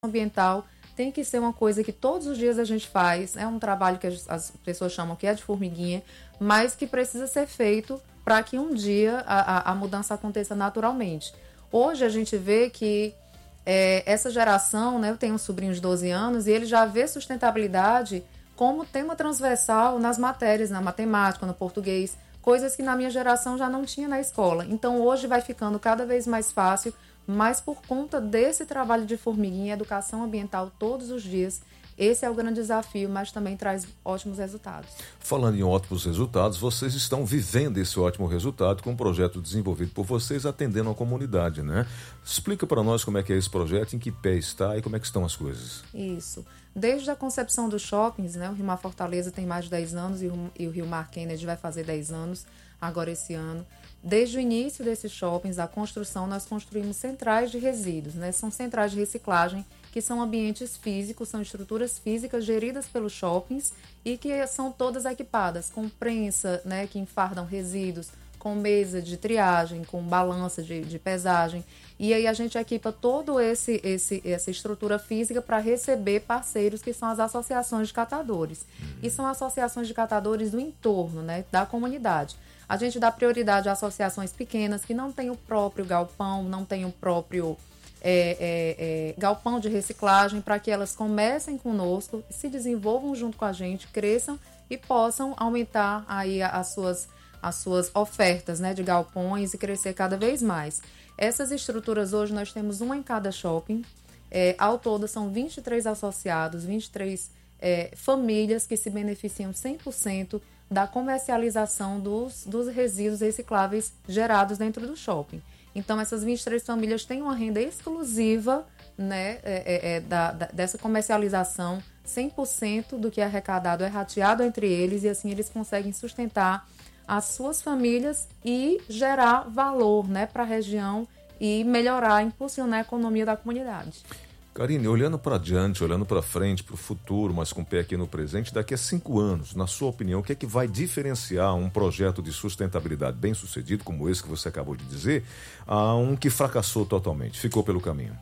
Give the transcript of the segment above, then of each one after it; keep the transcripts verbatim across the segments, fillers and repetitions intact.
ambiental tem que ser uma coisa que todos os dias a gente faz, é um trabalho que as pessoas chamam que é de formiguinha, mas que precisa ser feito para que um dia a, a, a mudança aconteça naturalmente. Hoje a gente vê que é, essa geração, né, eu tenho um sobrinho de doze anos e ele já vê sustentabilidade como tema transversal nas matérias, na matemática, no português, coisas que na minha geração já não tinha na escola. Então hoje vai ficando cada vez mais fácil, mas por conta desse trabalho de formiguinha, educação ambiental todos os dias, esse é o grande desafio, mas também traz ótimos resultados. Falando em ótimos resultados, vocês estão vivendo esse ótimo resultado com um projeto desenvolvido por vocês, atendendo a comunidade, né? Explica para nós como é que é esse projeto, em que pé está e como é que estão as coisas. Isso. Desde a concepção dos shoppings, né? O Rio Mar Fortaleza tem mais de dez anos e o, e o Rio Mar Kennedy vai fazer dez anos agora esse ano. Desde o início desses shoppings, a construção, nós construímos centrais de resíduos, né? São centrais de reciclagem, que são ambientes físicos, são estruturas físicas geridas pelos shoppings e que são todas equipadas com prensa, né, que enfardam resíduos, com mesa de triagem, com balança de, de pesagem. E aí a gente equipa toda esse, esse, essa estrutura física para receber parceiros que são as associações de catadores. E são associações de catadores do entorno, né, da comunidade. A gente dá prioridade a associações pequenas que não têm o próprio galpão, não têm o próprio é, é, é, galpão de reciclagem, para que elas comecem conosco, se desenvolvam junto com a gente, cresçam e possam aumentar aí as suas, as suas ofertas, né, de galpões e crescer cada vez mais. Essas estruturas hoje nós temos uma em cada shopping, é, ao todo são vinte e três associados, vinte e três é, famílias que se beneficiam cem por cento da comercialização dos, dos resíduos recicláveis gerados dentro do shopping. Então, essas vinte e três famílias têm uma renda exclusiva, né, é, é, da, da, dessa comercialização. cem por cento do que é arrecadado é rateado entre eles e assim eles conseguem sustentar as suas famílias e gerar valor, né, para a região e melhorar, impulsionar a economia da comunidade. Karine, olhando para adiante, olhando para frente, para o futuro, mas com o pé aqui no presente, daqui a cinco anos, na sua opinião, o que é que vai diferenciar um projeto de sustentabilidade bem sucedido, como esse que você acabou de dizer, a um que fracassou totalmente, ficou pelo caminho?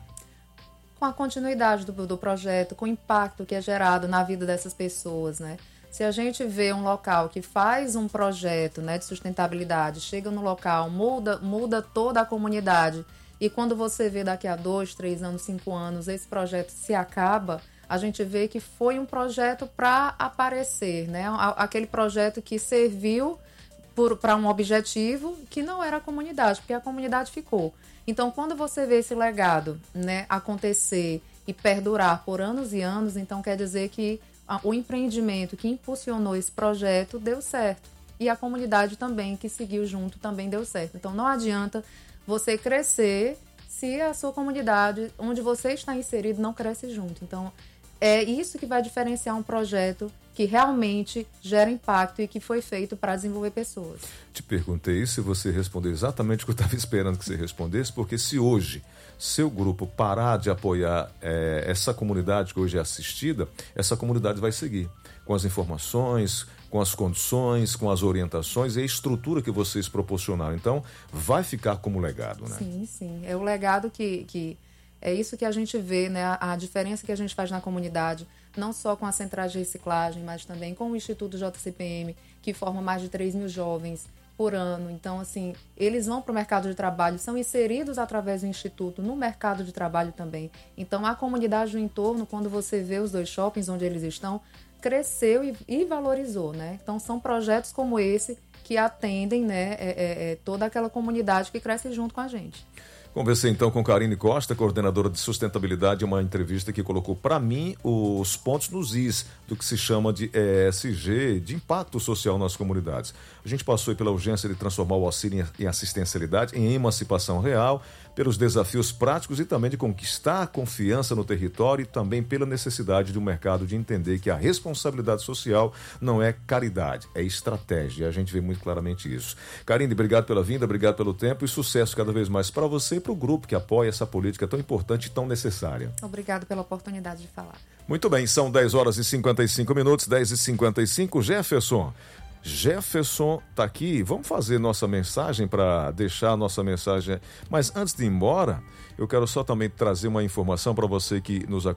Com a continuidade do, do projeto, com o impacto que é gerado na vida dessas pessoas, né? Se a gente vê um local que faz um projeto, né, de sustentabilidade, chega no local, muda, muda toda a comunidade, e quando você vê daqui a dois, três anos, cinco anos, esse projeto se acaba, a gente vê que foi um projeto para aparecer, né? Aquele projeto que serviu para um objetivo que não era a comunidade, porque a comunidade ficou. Então, quando você vê esse legado, né, acontecer e perdurar por anos e anos, então quer dizer que o empreendimento que impulsionou esse projeto deu certo. E a comunidade também, que seguiu junto, também deu certo. Então, não adianta você crescer se a sua comunidade, onde você está inserido, não cresce junto. Então, é isso que vai diferenciar um projeto que realmente gera impacto e que foi feito para desenvolver pessoas. Te perguntei se você respondeu exatamente o que eu estava esperando que você respondesse, porque se hoje seu grupo parar de apoiar é, essa comunidade que hoje é assistida, essa comunidade vai seguir com as informações, com as condições, com as orientações e a estrutura que vocês proporcionaram. Então, vai ficar como legado, né? Sim, sim. É o legado que... que... É isso que a gente vê, né? A, a diferença que a gente faz na comunidade, não só com a centrais de reciclagem, mas também com o Instituto J C P M, que forma mais de três mil jovens por ano. Então, assim, eles vão para o mercado de trabalho, são inseridos através do Instituto no mercado de trabalho também. Então, a comunidade do entorno, quando você vê os dois shoppings onde eles estão, cresceu e, e valorizou, né? Então, são projetos como esse que atendem, né, é, é, é, toda aquela comunidade que cresce junto com a gente. Conversei então com Karine Costa, coordenadora de sustentabilidade, uma entrevista que colocou para mim os pontos nos is do que se chama de E S G, de impacto social nas comunidades. A gente passou pela urgência de transformar o auxílio em assistencialidade em emancipação real, pelos desafios práticos e também de conquistar a confiança no território e também pela necessidade do mercado de entender que a responsabilidade social não é caridade, é estratégia. E a gente vê muito claramente isso. Karine, obrigado pela vinda, obrigado pelo tempo e sucesso cada vez mais para você e para o grupo que apoia essa política tão importante e tão necessária. Obrigado pela oportunidade de falar. Muito bem, são dez horas e cinquenta e cinco minutos, dez e cinquenta e cinco. Jefferson, Jefferson está aqui, vamos fazer nossa mensagem para deixar a nossa mensagem. Mas antes de ir embora, eu quero só também trazer uma informação para você que nos acompanha.